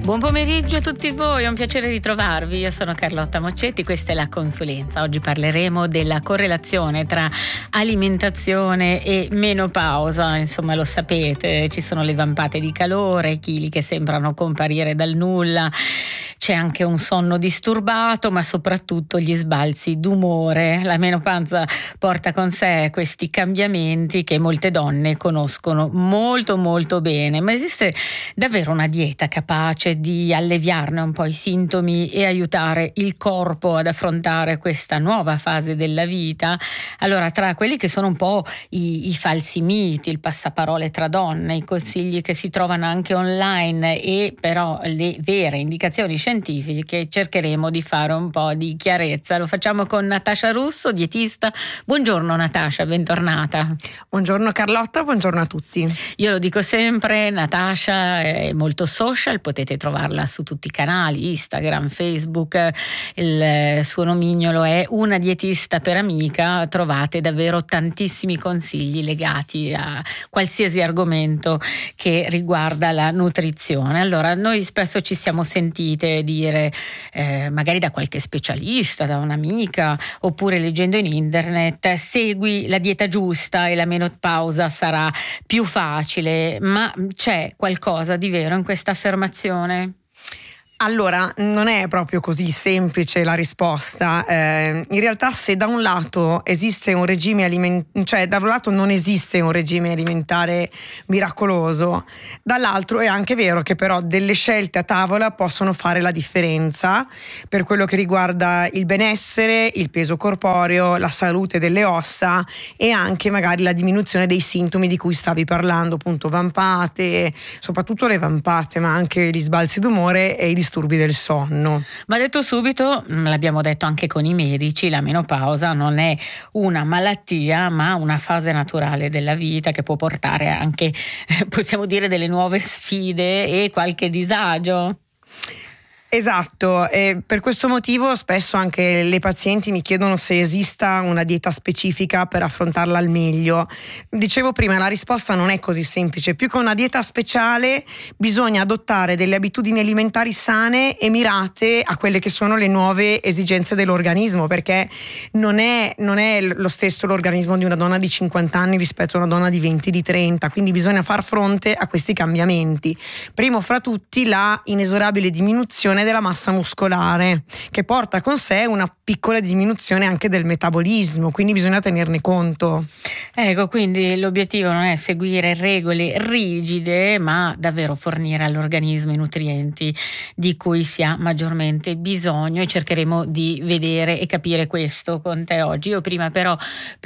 Buon pomeriggio a tutti voi, è un piacere ritrovarvi. Io sono Carlotta Moccetti, questa è la consulenza. Oggi parleremo della correlazione tra alimentazione e menopausa. Insomma, lo sapete, ci sono le vampate di calore, chili che sembrano comparire dal nulla, c'è anche un sonno disturbato, ma soprattutto gli sbalzi d'umore. La menopausa porta con sé questi cambiamenti che molte donne conoscono molto molto bene, ma esiste davvero una dieta capace di alleviarne un po' i sintomi e aiutare il corpo ad affrontare questa nuova fase della vita? Allora, tra quelli che sono un po' i falsi miti, il passaparole tra donne, i consigli che si trovano anche online e però le vere indicazioni scientifiche, cercheremo di fare un po' di chiarezza. Lo facciamo con Natascia Russo, dietista. Buongiorno Natascia, bentornata. Buongiorno Carlotta, buongiorno a tutti. Io lo dico sempre, Natascia è molto social, potete trovarla su tutti i canali, Instagram, Facebook, il suo nomignolo è Una dietista per amica. Trovate davvero tantissimi consigli legati a qualsiasi argomento che riguarda la nutrizione. Allora, noi spesso ci siamo sentite dire, magari da qualche specialista, da un'amica, oppure leggendo in internet, segui la dieta giusta e la menopausa sarà più facile, ma c'è qualcosa di vero in questa affermazione? Allora, non è proprio così semplice la risposta. In realtà, se da un lato esiste un regime cioè da un lato non esiste un regime alimentare miracoloso, dall'altro è anche vero che però delle scelte a tavola possono fare la differenza per quello che riguarda il benessere, il peso corporeo, la salute delle ossa e anche magari la diminuzione dei sintomi di cui stavi parlando, appunto vampate, soprattutto le vampate, ma anche gli sbalzi d'umore e i disturbi del sonno. Ma detto subito, l'abbiamo detto anche con i medici, la menopausa non è una malattia ma una fase naturale della vita che può portare anche, possiamo dire, delle nuove sfide e qualche disagio. Esatto, e per questo motivo spesso anche le pazienti mi chiedono se esista una dieta specifica per affrontarla al meglio. Dicevo prima, la risposta non è così semplice. Più che una dieta speciale bisogna adottare delle abitudini alimentari sane e mirate a quelle che sono le nuove esigenze dell'organismo, perché non è lo stesso l'organismo di una donna di 50 anni rispetto a una donna di 20, di 30, quindi bisogna far fronte a questi cambiamenti. Primo fra tutti la inesorabile diminuzione della massa muscolare, che porta con sé una piccola diminuzione anche del metabolismo, quindi bisogna tenerne conto. Ecco, quindi l'obiettivo non è seguire regole rigide, ma davvero fornire all'organismo i nutrienti di cui si ha maggiormente bisogno, e cercheremo di vedere e capire questo con te oggi. Io prima però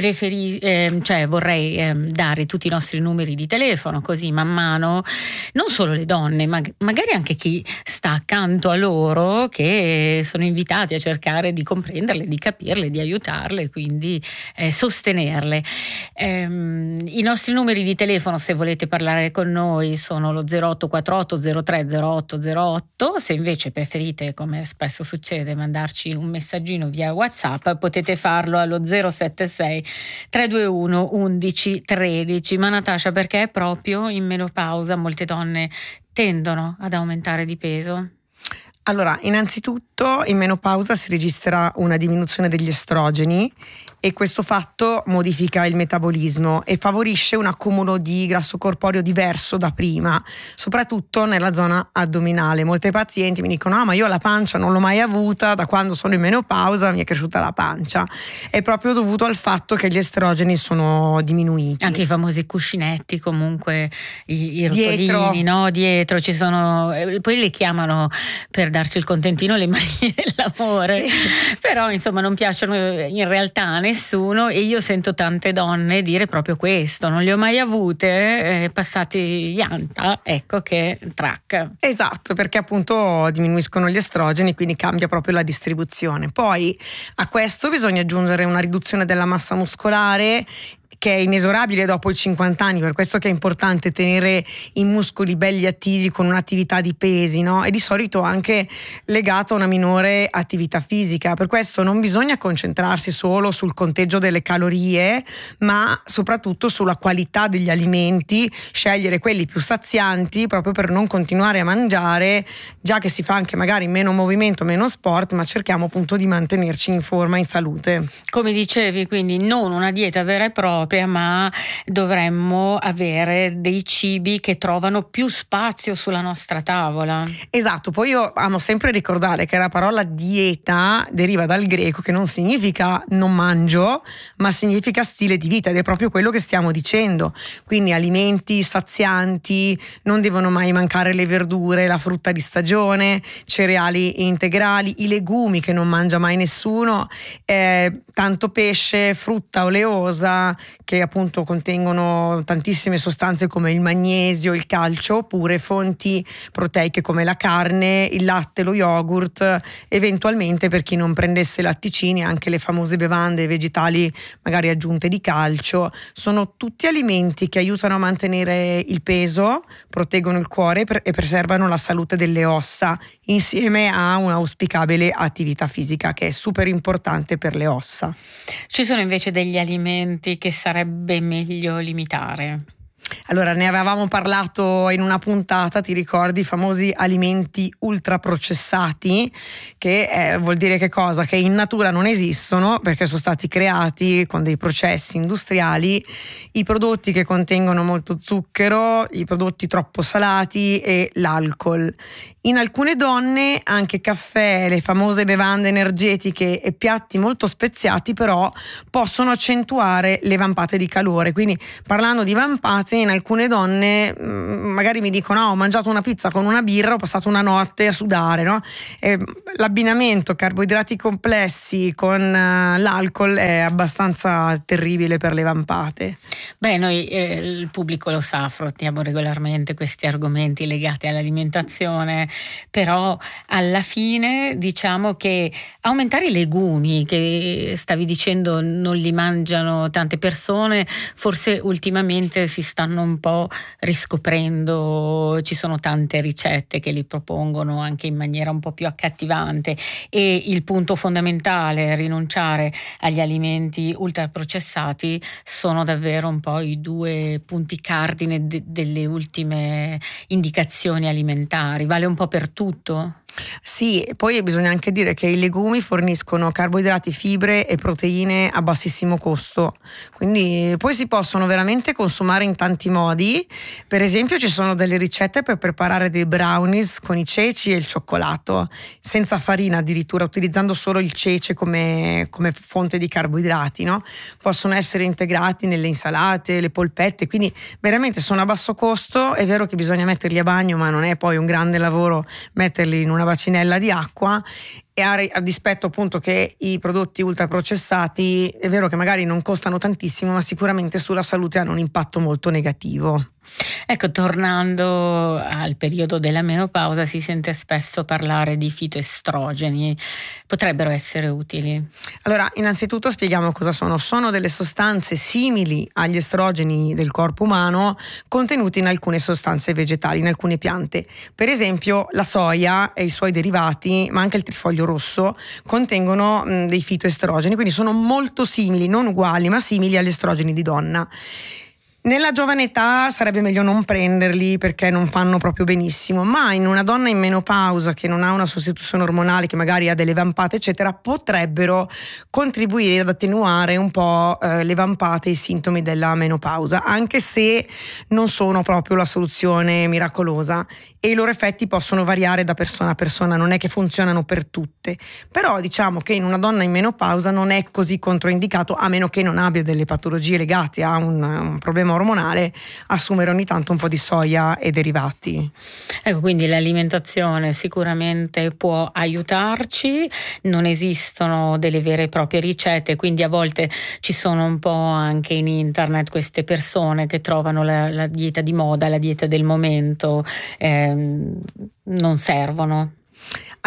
vorrei dare tutti i nostri numeri di telefono, così man mano non solo le donne, ma magari anche chi sta accanto a loro, che sono invitati a cercare di comprenderle, di capirle, di aiutarle, quindi sostenerle. I nostri numeri di telefono, se volete parlare con noi, sono lo 0848 03 08 08. Se invece preferite, come spesso succede, mandarci un messaggino via WhatsApp, potete farlo allo 076 321 11 13. Ma Natascia, perché proprio in menopausa molte donne tendono ad aumentare di peso? Allora, innanzitutto in menopausa si registra una diminuzione degli estrogeni e questo fatto modifica il metabolismo e favorisce un accumulo di grasso corporeo diverso da prima, soprattutto nella zona addominale. Molte pazienti mi dicono: ma io la pancia non l'ho mai avuta, da quando sono in menopausa mi è cresciuta la pancia. È proprio dovuto al fatto che gli estrogeni sono diminuiti. Anche i famosi cuscinetti, comunque i rotolini, no? Dietro ci sono, poi le chiamano, per darci il contentino, le manine dell'amore. Sì. Però insomma non piacciono in realtà a nessuno, e io sento tante donne dire proprio questo: non le ho mai avute, passati gli anni, ecco che track. Esatto, perché appunto diminuiscono gli estrogeni, quindi cambia proprio la distribuzione. Poi a questo bisogna aggiungere una riduzione della massa muscolare che è inesorabile dopo i 50 anni, per questo che è importante tenere i muscoli belli attivi con un'attività di pesi, no? E di solito anche legato a una minore attività fisica. Per questo non bisogna concentrarsi solo sul conteggio delle calorie, ma soprattutto sulla qualità degli alimenti, scegliere quelli più sazianti proprio per non continuare a mangiare, già che si fa anche magari meno movimento, meno sport, ma cerchiamo appunto di mantenerci in forma, in salute. Come dicevi, quindi non una dieta vera e propria, ma dovremmo avere dei cibi che trovano più spazio sulla nostra tavola. Esatto, poi io amo sempre ricordare che la parola dieta deriva dal greco, che non significa non mangio, ma significa stile di vita, ed è proprio quello che stiamo dicendo. Quindi alimenti sazianti, non devono mai mancare le verdure, la frutta di stagione, cereali integrali, i legumi che non mangia mai nessuno, tanto pesce, frutta oleosa, che appunto contengono tantissime sostanze come il magnesio, il calcio, oppure fonti proteiche come la carne, il latte, lo yogurt, eventualmente per chi non prendesse latticini anche le famose bevande vegetali magari aggiunte di calcio. Sono tutti alimenti che aiutano a mantenere il peso, proteggono il cuore e preservano la salute delle ossa, insieme a un'auspicabile attività fisica che è super importante per le ossa. Ci sono invece degli alimenti che sarebbe meglio limitare? Allora, ne avevamo parlato in una puntata, ti ricordi, i famosi alimenti ultraprocessati, che vuol dire che cosa? Che in natura non esistono perché sono stati creati con dei processi industriali, i prodotti che contengono molto zucchero, i prodotti troppo salati e l'alcol. In alcune donne anche caffè, le famose bevande energetiche e piatti molto speziati però possono accentuare le vampate di calore. Quindi parlando di vampate, in alcune donne magari mi dicono ho mangiato una pizza con una birra, ho passato una notte a sudare, no? L'abbinamento carboidrati complessi con l'alcol è abbastanza terribile per le vampate. Beh, noi il pubblico lo sa, affrontiamo regolarmente questi argomenti legati all'alimentazione, però alla fine diciamo che aumentare i legumi, che stavi dicendo non li mangiano tante persone, forse ultimamente si stanno un po' riscoprendo, ci sono tante ricette che li propongono anche in maniera un po' più accattivante, e il punto fondamentale, rinunciare agli alimenti ultraprocessati, sono davvero un po' i due punti cardine delle ultime indicazioni alimentari. Vale un po' per tutto? Sì, poi bisogna anche dire che i legumi forniscono carboidrati, fibre e proteine a bassissimo costo, quindi poi si possono veramente consumare in tanti modi. Per esempio ci sono delle ricette per preparare dei brownies con i ceci e il cioccolato, senza farina addirittura, utilizzando solo il cece come fonte di carboidrati, no? Possono essere integrati nelle insalate, le polpette, quindi veramente sono a basso costo. È vero che bisogna metterli a bagno, ma non è poi un grande lavoro metterli in una bacinella di acqua, e a dispetto appunto che i prodotti ultraprocessati è vero che magari non costano tantissimo, ma sicuramente sulla salute hanno un impatto molto negativo. Ecco, tornando al periodo della menopausa, si sente spesso parlare di fitoestrogeni. Potrebbero essere utili? Allora, innanzitutto spieghiamo cosa sono. Sono delle sostanze simili agli estrogeni del corpo umano, contenuti in alcune sostanze vegetali, in alcune piante. Per esempio, la soia e i suoi derivati, ma anche il trifoglio rosso, contengono dei fitoestrogeni, quindi sono molto simili, non uguali, ma simili agli estrogeni di donna. Nella giovane età sarebbe meglio non prenderli perché non fanno proprio benissimo, ma in una donna in menopausa che non ha una sostituzione ormonale, che magari ha delle vampate eccetera, potrebbero contribuire ad attenuare un po' le vampate e i sintomi della menopausa, anche se non sono proprio la soluzione miracolosa, e i loro effetti possono variare da persona a persona, non è che funzionano per tutte. Però diciamo che in una donna in menopausa non è così controindicato, a meno che non abbia delle patologie legate a un problema ormonale, assumere ogni tanto un po' di soia e derivati. Ecco, quindi l'alimentazione sicuramente può aiutarci, non esistono delle vere e proprie ricette, quindi a volte ci sono un po' anche in internet queste persone che trovano la dieta di moda, la dieta del momento, non servono. Allora,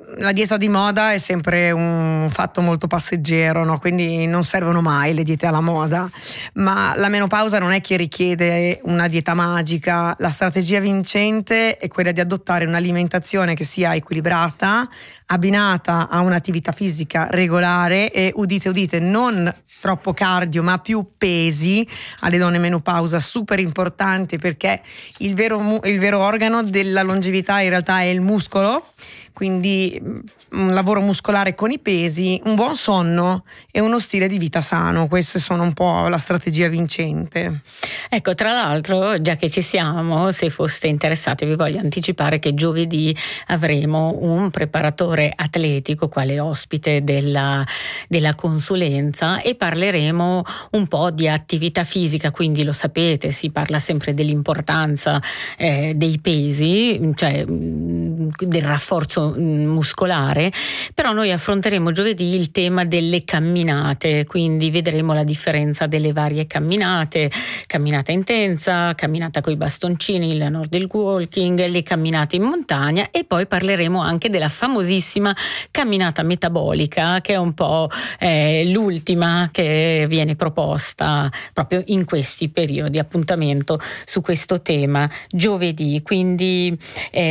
la dieta di moda è sempre un fatto molto passeggero, no? Quindi non servono mai le diete alla moda, ma la menopausa non è che richiede una dieta magica. La strategia vincente è quella di adottare un'alimentazione che sia equilibrata, abbinata a un'attività fisica regolare e, udite udite, non troppo cardio ma più pesi. Alle donne menopausa super importante, perché il vero organo della longevità in realtà è il muscolo, quindi un lavoro muscolare con i pesi, un buon sonno e uno stile di vita sano. Queste sono un po' la strategia vincente. Ecco, tra l'altro, già che ci siamo, se foste interessati, vi voglio anticipare che giovedì avremo un preparatore atletico quale ospite della consulenza e parleremo un po' di attività fisica. Quindi lo sapete, si parla sempre dell'importanza dei pesi, cioè del rafforzo muscolare, però noi affronteremo giovedì il tema delle camminate, quindi vedremo la differenza delle varie camminate, camminata intensa, camminata coi bastoncini, il Nordic walking, le camminate in montagna, e poi parleremo anche della famosissima camminata metabolica, che è un po' l'ultima che viene proposta proprio in questi periodi. Appuntamento su questo tema giovedì. Quindi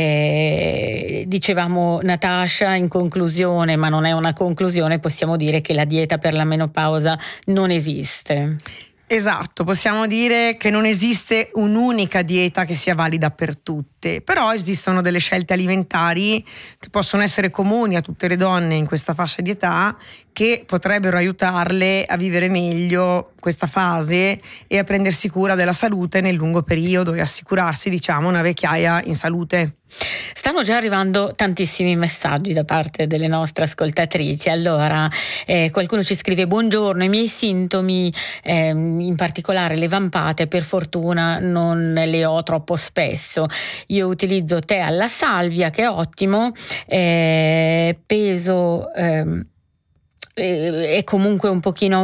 dicevamo, Natascia, in conclusione, ma non è una conclusione, possiamo dire che la dieta per la menopausa non esiste. Esatto, possiamo dire che non esiste un'unica dieta che sia valida per tutte, però esistono delle scelte alimentari che possono essere comuni a tutte le donne in questa fascia di età, che potrebbero aiutarle a vivere meglio questa fase e a prendersi cura della salute nel lungo periodo e assicurarsi, diciamo, una vecchiaia in salute. Stanno già arrivando tantissimi messaggi da parte delle nostre ascoltatrici. Allora, qualcuno ci scrive: buongiorno, i miei sintomi, in particolare le vampate, per fortuna non le ho troppo spesso. Io utilizzo tè alla salvia, che è ottimo, peso è comunque un pochino